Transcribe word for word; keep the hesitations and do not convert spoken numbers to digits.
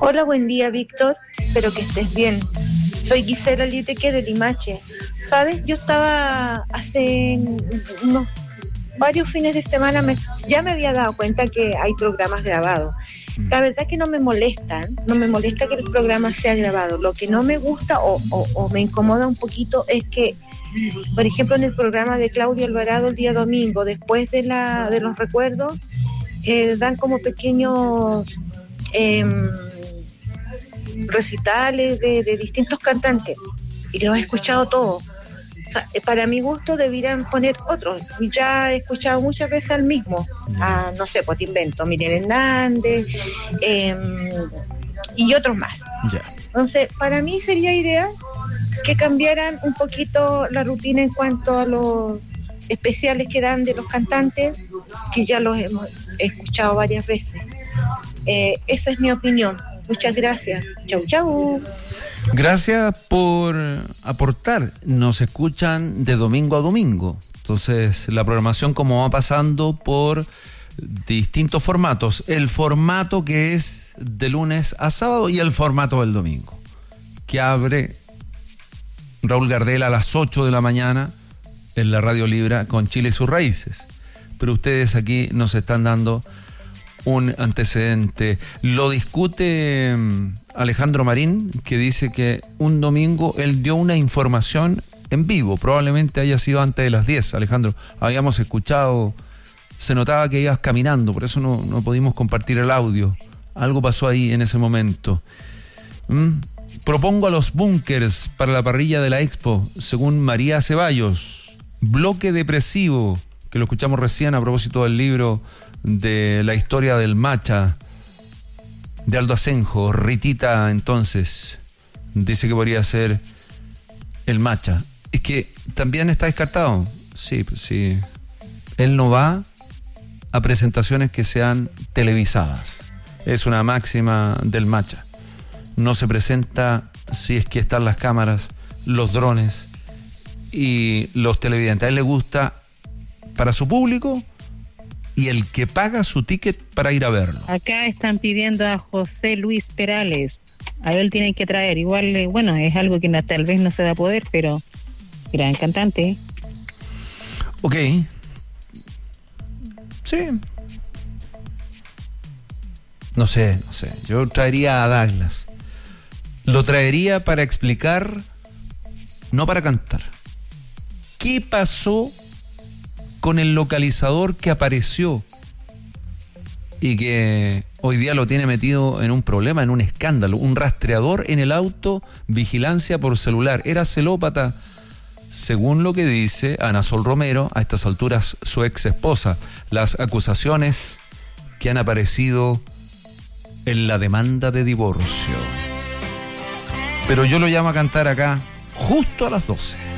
Hola, buen día, Víctor. Espero que estés bien. Soy Gisela Lieteque de Limache. ¿Sabes? Yo estaba hace unos varios fines de semana, me, ya me había dado cuenta que hay programas grabados. La verdad que no me molestan, no me molesta que el programa sea grabado. Lo que no me gusta o, o, o me incomoda un poquito es que, por ejemplo, en el programa de Claudio Alvarado el día domingo, después de, la, de los recuerdos, eh, dan como pequeños eh, recitales de, de distintos cantantes y los he escuchado todos. O sea, para mi gusto deberían poner otros. Ya he escuchado muchas veces al mismo, a, no sé, pues te invento, Miriam Hernández eh, y otros más. Ya. Entonces, para mí sería ideal que cambiaran un poquito la rutina en cuanto a los especiales que dan de los cantantes, que ya los hemos escuchado varias veces. Eh, esa es mi opinión. Muchas gracias. Chau, chau. Gracias por aportar. Nos escuchan de domingo a domingo. Entonces, la programación como va pasando por distintos formatos. El formato que es de lunes a sábado y el formato del domingo, que abre Raúl Gardel a las ocho de la mañana en la Radio Libra con Chile y sus raíces. Pero ustedes aquí nos están dando un antecedente. Lo discute Alejandro Marín, que dice que un domingo él dio una información en vivo, probablemente haya sido antes de las diez. Alejandro, habíamos escuchado, se notaba que ibas caminando, por eso no, no pudimos compartir el audio. Algo pasó ahí en ese momento. ¿Mm? Propongo a los búnkers para la parrilla de la Expo, según María Ceballos. Bloque depresivo, que lo escuchamos recién a propósito del libro de la historia del Macha, de Aldo Asenjo. Ritita, entonces, dice que podría ser el Macha. Es que también está descartado. Sí, pues sí. Él no va a presentaciones que sean televisadas. Es una máxima del Macha. No se presenta si es que están las cámaras, los drones y los televidentes. A él le gusta para su público y el que paga su ticket para ir a verlo. Acá están pidiendo a José Luis Perales. A él tienen que traer. Igual, bueno, es algo que no, tal vez no se va a poder, pero gran cantante. Ok. Sí. No sé, no sé. Yo traería a Douglas. Lo traería para explicar, no para cantar. ¿Qué pasó con el localizador que apareció y que hoy día lo tiene metido en un problema, en un escándalo? Un rastreador en el auto, vigilancia por celular. Era celópata, según lo que dice Ana Sol Romero, a estas alturas su ex esposa. Las acusaciones que han aparecido en la demanda de divorcio. Pero yo lo llamo a cantar acá justo a las doce.